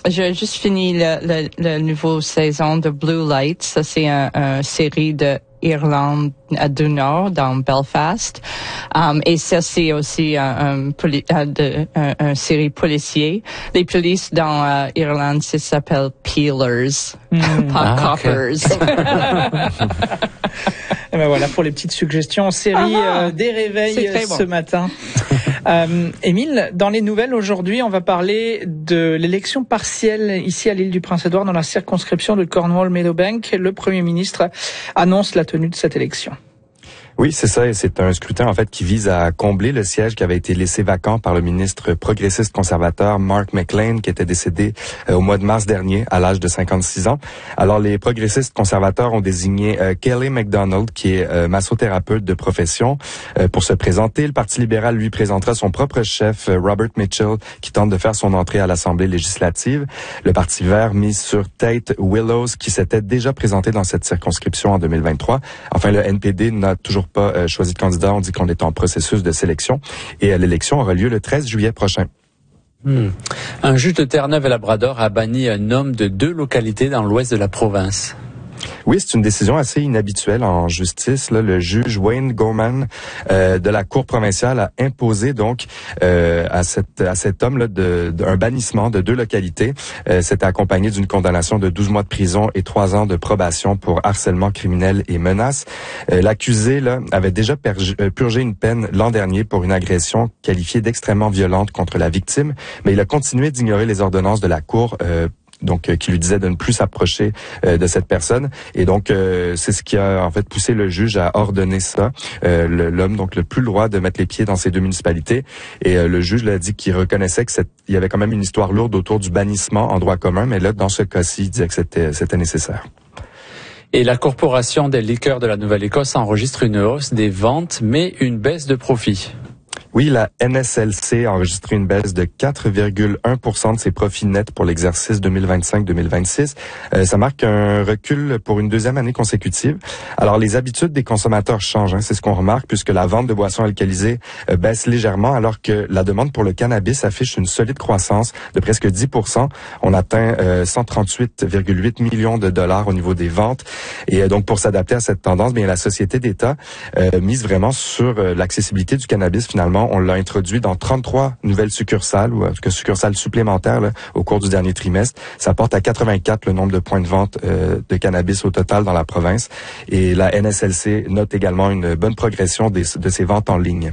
J'ai juste fini le nouveau saison de Blue Lights. Ça, c'est une série de Irlande du Nord, dans Belfast. Et ça, c'est aussi une série policier. Les polices dans Irlande, ça s'appelle Peelers, pas Coppers. Et ben voilà pour les petites suggestions en série des réveils ce matin. Émile, dans les nouvelles aujourd'hui, on va parler de l'élection partielle ici à l'île du Prince-Édouard dans la circonscription de Cornwall-Meadowbank. Le Premier ministre annonce la tenue de cette élection. Oui, c'est ça, et c'est un scrutin en fait qui vise à combler le siège qui avait été laissé vacant par le ministre progressiste conservateur Mark McLean, qui était décédé au mois de mars dernier à l'âge de 56 ans. Alors les progressistes conservateurs ont désigné Kelly MacDonald, qui est massothérapeute de profession, pour se présenter. Le Parti libéral lui présentera son propre chef, Robert Mitchell, qui tente de faire son entrée à l'Assemblée législative. Le Parti vert mise sur Tate Willows, qui s'était déjà présenté dans cette circonscription en 2023. Enfin, le NPD n'a toujours pas choisi de candidat. On dit qu'on est en processus de sélection et l'élection aura lieu le 13 juillet prochain. Un juge de Terre-Neuve-et-Labrador a banni un homme de 2 localités dans l'ouest de la province. Oui, c'est une décision assez inhabituelle en justice. Là, le juge Wayne Gorman de la Cour provinciale a imposé donc à cet homme-là un bannissement de 2 localités. C'était accompagné d'une condamnation de 12 mois de prison et 3 ans de probation pour harcèlement criminel et menaces. L'accusé là avait déjà purgé une peine l'an dernier pour une agression qualifiée d'extrêmement violente contre la victime, mais il a continué d'ignorer les ordonnances de la Cour qui lui disait de ne plus s'approcher de cette personne. Et donc, c'est ce qui a en fait poussé le juge à ordonner ça. L'homme, donc, n'a plus le droit de mettre les pieds dans ces 2 municipalités. Et le juge l'a dit qu'il reconnaissait qu'il y avait quand même une histoire lourde autour du bannissement en droit commun, mais là, dans ce cas-ci, il disait que c'était nécessaire. Et la Corporation des liqueurs de la Nouvelle-Écosse enregistre une hausse des ventes, mais une baisse de profit. Oui, la NSLC a enregistré une baisse de 4,1% de ses profits nets pour l'exercice 2025-2026. Ça marque un recul pour une 2e année consécutive. Alors, les habitudes des consommateurs changent, c'est ce qu'on remarque, puisque la vente de boissons alcoolisées baisse légèrement, alors que la demande pour le cannabis affiche une solide croissance de presque 10%. On atteint 138,8 millions de dollars au niveau des ventes. Et donc, pour s'adapter à cette tendance, bien la Société d'État mise vraiment sur l'accessibilité du cannabis, finalement. On l'a introduit dans 33 nouvelles succursales, ou en tout cas succursales supplémentaires là, au cours du dernier trimestre. Ça porte à 84 le nombre de points de vente de cannabis au total dans la province. Et la NSLC note également une bonne progression de ses ventes en ligne.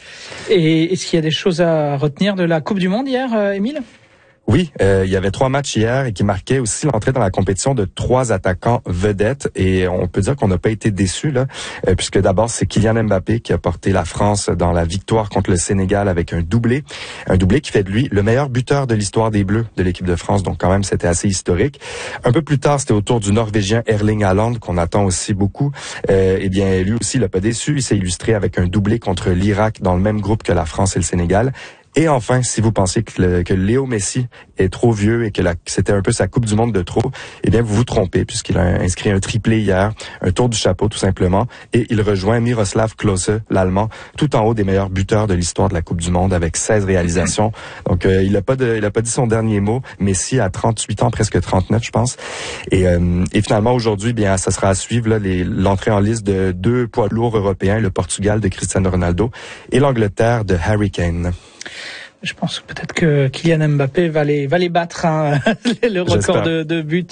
Et est-ce qu'il y a des choses à retenir de la Coupe du Monde hier, Émile? Oui, il y avait 3 matchs hier et qui marquaient aussi l'entrée dans la compétition de 3 attaquants vedettes et on peut dire qu'on n'a pas été déçus là, puisque d'abord c'est Kylian Mbappé qui a porté la France dans la victoire contre le Sénégal avec un doublé qui fait de lui le meilleur buteur de l'histoire des Bleus de l'équipe de France, donc quand même c'était assez historique. Un peu plus tard, c'était au tour du Norvégien Erling Haaland qu'on attend aussi beaucoup. Eh bien lui aussi il n'a pas déçu, il s'est illustré avec un doublé contre l'Irak dans le même groupe que la France et le Sénégal. Et enfin, si vous pensez que Léo Messi est trop vieux et que c'était un peu sa Coupe du Monde de trop, eh bien, vous vous trompez puisqu'il a inscrit un triplé hier, un tour du chapeau tout simplement, et il rejoint Miroslav Klose, l'Allemand, tout en haut des meilleurs buteurs de l'histoire de la Coupe du Monde avec 16 réalisations. Donc, il a pas dit son dernier mot. Messi a 38 ans, presque 39, je pense. Et finalement, aujourd'hui, bien, ça sera à suivre là, l'entrée en liste de 2 poids lourds européens, le Portugal de Cristiano Ronaldo et l'Angleterre de Harry Kane. Je pense peut-être que Kylian Mbappé va les battre, le record de buts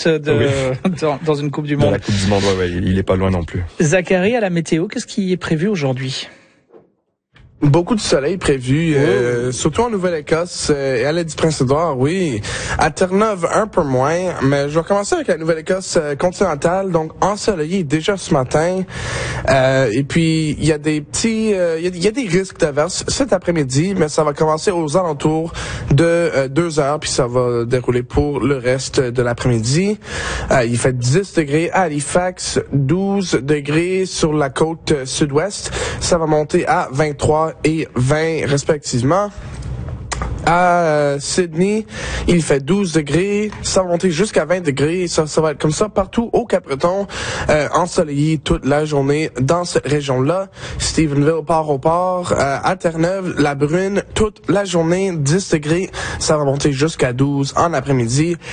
dans une Coupe du Monde. Dans la Coupe du Monde, ouais, il est pas loin non plus. Zachary, à la météo, qu'est-ce qui est prévu aujourd'hui? Beaucoup de soleil prévu, surtout en Nouvelle-Écosse et à l'île du Prince-Édouard, oui. À Terre-Neuve, un peu moins, mais je vais commencer avec la Nouvelle-Écosse continentale, donc ensoleillé déjà ce matin. Et puis, il y a des il y a des risques d'averse cet après-midi, mais ça va commencer aux alentours de 2 heures, puis ça va dérouler pour le reste de l'après-midi. Il fait 10 degrés à Halifax, 12 degrés sur la côte sud-ouest. Ça va monter à 23 et 20 respectivement. À Sydney, il fait 12 degrés, ça va monter jusqu'à 20 degrés, ça va être comme ça partout au Cap-Breton, ensoleillé toute la journée dans cette région-là. Stephenville, Port-au-Port, à Terre-Neuve, la Brune, toute la journée, 10 degrés, ça va monter jusqu'à 12 en après-midi.